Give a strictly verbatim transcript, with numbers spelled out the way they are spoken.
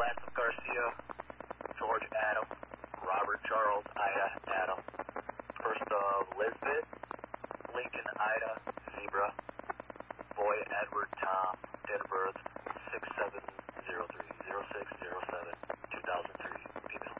Francis Garcia, George Adam, Robert Charles Ida Adam, first of Lisbeth, Lincoln Ida Zebra, Boy Edward